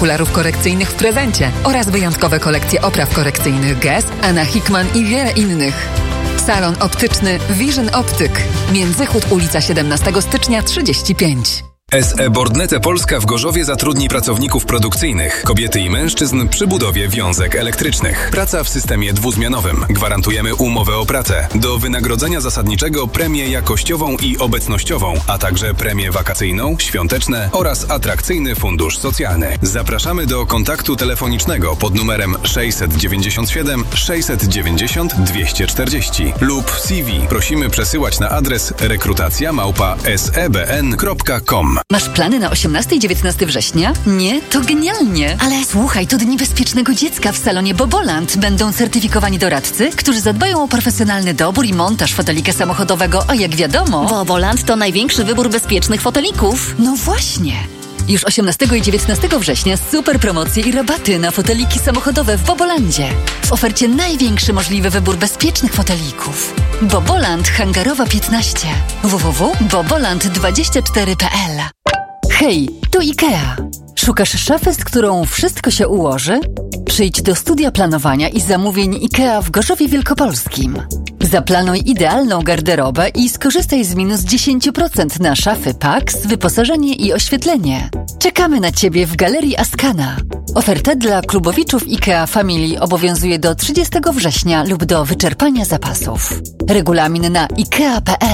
okularów korekcyjnych w prezencie oraz wyjątkowe kolekcje opraw korekcyjnych Guess, Anna Hickman i wiele innych. Salon optyczny Vision Optyk. Międzychód, ulica 17 stycznia 35. SE Bordnete Polska w Gorzowie zatrudni pracowników produkcyjnych, kobiety i mężczyzn przy budowie wiązek elektrycznych. Praca w systemie dwuzmianowym. Gwarantujemy umowę o pracę. Do wynagrodzenia zasadniczego premię jakościową i obecnościową, a także premię wakacyjną, świąteczne oraz atrakcyjny fundusz socjalny. Zapraszamy do kontaktu telefonicznego pod numerem 697 690 240 lub CV. Prosimy przesyłać na adres rekrutacja@sebn.com. Masz plany na 18 i 19 września? Nie? To genialnie! Ale słuchaj, to Dni Bezpiecznego Dziecka w salonie Boboland. Będą certyfikowani doradcy, którzy zadbają o profesjonalny dobór i montaż fotelika samochodowego, a jak wiadomo... Boboland to największy wybór bezpiecznych fotelików. No właśnie! Już 18 i 19 września super promocje i rabaty na foteliki samochodowe w Bobolandzie. W ofercie największy możliwy wybór bezpiecznych fotelików. Boboland Hangarowa 15. www.boboland24.pl. Hej, to IKEA. Szukasz szafy, z którą wszystko się ułoży? Przyjdź do studia planowania i zamówień IKEA w Gorzowie Wielkopolskim. Zaplanuj idealną garderobę i skorzystaj z minus 10% na szafy Pax, wyposażenie i oświetlenie. Czekamy na Ciebie w Galerii Askana. Oferta dla klubowiczów IKEA Family obowiązuje do 30 września lub do wyczerpania zapasów. Regulamin na ikea.pl.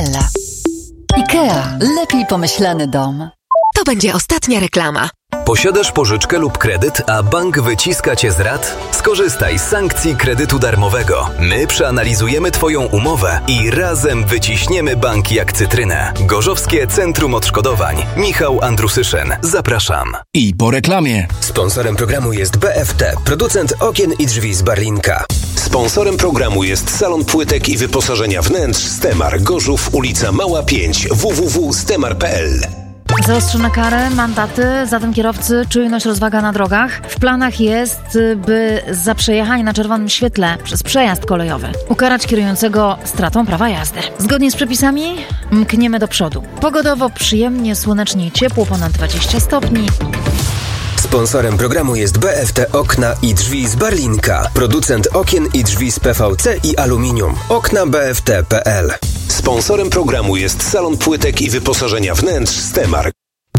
IKEA. Lepiej pomyślany dom. To będzie ostatnia reklama. Posiadasz pożyczkę lub kredyt, a bank wyciska Cię z rat? Skorzystaj z sankcji kredytu darmowego. My przeanalizujemy Twoją umowę i razem wyciśniemy bank jak cytrynę. Gorzowskie Centrum Odszkodowań. Michał Andrusyszyn. Zapraszam. I po reklamie. Sponsorem programu jest BFT, producent okien i drzwi z Barlinka. Sponsorem programu jest salon płytek i wyposażenia wnętrz Stemar, Gorzów, ulica Mała 5, www.stemar.pl. Zaostrzone kary, mandaty, zatem kierowcy, czujność, rozwaga na drogach. W planach jest, by za przejechanie na czerwonym świetle przez przejazd kolejowy ukarać kierującego stratą prawa jazdy. Zgodnie z przepisami mkniemy do przodu. Pogodowo przyjemnie, słonecznie, ciepło, ponad 20 stopni. Sponsorem programu jest BFT Okna i Drzwi z Barlinka. Producent okien i drzwi z PVC i aluminium. Okna BFT.pl. Sponsorem programu jest salon płytek i wyposażenia wnętrz Stemar.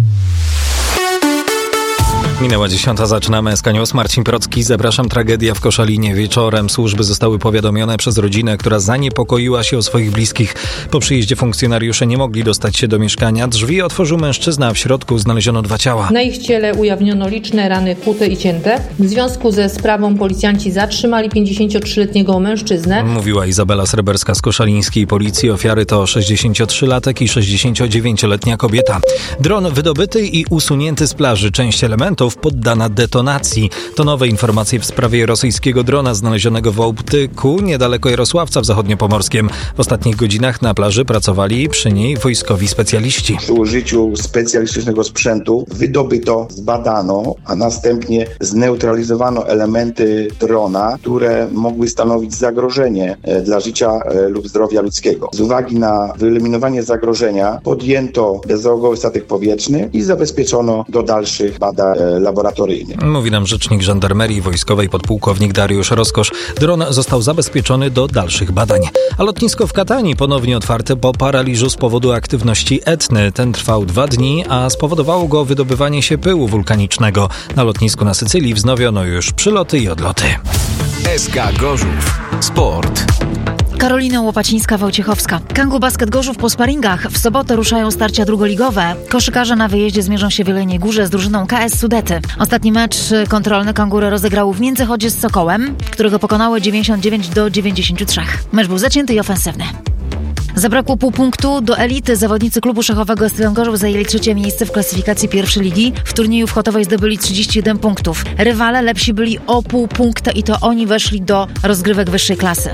Minęła 10, zaczynamy SK News. Marcin Procki, zapraszam. Tragedia w Koszalinie. Wieczorem służby zostały powiadomione przez rodzinę, która zaniepokoiła się o swoich bliskich. Po przyjeździe funkcjonariusze nie mogli dostać się do mieszkania. Drzwi otworzył mężczyzna, a w środku znaleziono 2 ciała. Na ich ciele ujawniono liczne rany kłute i cięte. W związku ze sprawą policjanci zatrzymali 53-letniego mężczyznę. Mówiła Izabela Sreberska z koszalińskiej policji. Ofiary to 63-latek i 69-letnia kobieta. Dron wydobyty i usunięty z plaży. Część elementów poddana detonacji. To nowe informacje w sprawie rosyjskiego drona znalezionego w Ołptyku, niedaleko Jarosławca w Zachodniopomorskiem. W ostatnich godzinach na plaży pracowali przy niej wojskowi specjaliści. Przy użyciu specjalistycznego sprzętu wydobyto, zbadano, a następnie zneutralizowano elementy drona, które mogły stanowić zagrożenie dla życia lub zdrowia ludzkiego. Z uwagi na wyeliminowanie zagrożenia podjęto bezałogowy statek powietrzny i zabezpieczono do dalszych badań laboratoryjnych. Mówi nam rzecznik żandarmerii wojskowej podpułkownik Dariusz Rozkosz. Dron został zabezpieczony do dalszych badań. A lotnisko w Katani ponownie otwarte po paraliżu z powodu aktywności Etny. Ten trwał 2 dni, a spowodowało go wydobywanie się pyłu wulkanicznego. Na lotnisku na Sycylii wznowiono już przyloty i odloty. SK Gorzów. Sport. Karolina Łopacińska-Wojciechowska. Kangu Basket Gorzów po sparingach. W sobotę ruszają starcia drugoligowe. Koszykarze na wyjeździe zmierzą się w Jeleniej Górze z drużyną KS Sudety. Ostatni mecz kontrolny Kangury rozegrały w Międzychodzie z Sokołem, którego pokonały 99-93. Mecz był zacięty i ofensywny. Zabrakło pół punktu do elity. Zawodnicy klubu szachowego Stylion Gorzów zajęli 3. miejsce w klasyfikacji pierwszej ligi. W turnieju w Chotowej zdobyli 31 punktów. Rywale lepsi byli o pół punkta i to oni weszli do rozgrywek wyższej klasy.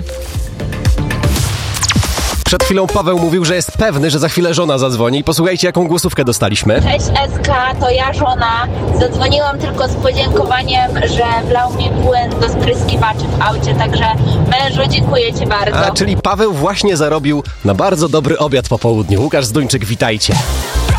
Przed chwilą Paweł mówił, że jest pewny, że za chwilę żona zadzwoni. Posłuchajcie, jaką głosówkę dostaliśmy. Cześć SK, to ja żona. Zadzwoniłam tylko z podziękowaniem, że wlał mi płyn do spryskiwaczy w aucie, także mężu, dziękuję Ci bardzo. Czyli Paweł właśnie zarobił na bardzo dobry obiad po południu. Łukasz Zduńczyk, witajcie.